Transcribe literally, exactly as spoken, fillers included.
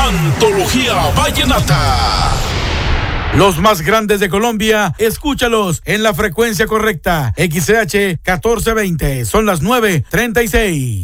Antología Vallenata. Los más grandes de Colombia, escúchalos en la frecuencia correcta. X C H catorce veinte, son las nueve treinta y seis.